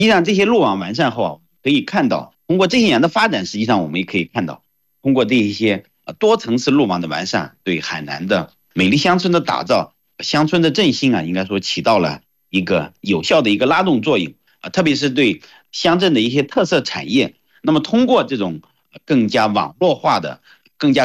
际上这些路网完善后，可以看到通过这些年的发展，实际上我们也可以看到，通过这一些多层次路网的完善，对海南的美丽乡村的打造、乡村的振兴啊，应该说起到了一个有效的一个拉动作用啊，特别是对乡镇的一些特色产业，那么通过这种更加网络化的、更加